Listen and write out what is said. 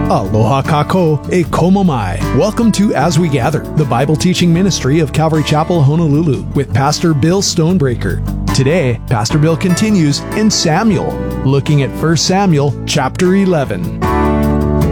Aloha kako e komo mai. Welcome to As We Gather, the Bible teaching ministry of Calvary Chapel, Honolulu, with Pastor Bill Stonebreaker. Today, Pastor Bill continues in Samuel, looking at 1 Samuel chapter 11.